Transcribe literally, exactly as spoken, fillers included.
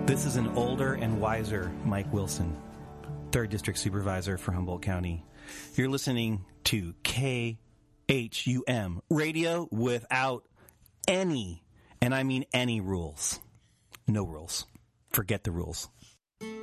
This is an older and wiser Mike Wilson, third District Supervisor for Humboldt County. You're listening to K H U M, radio without any, and I mean any rules. No rules. Forget the rules.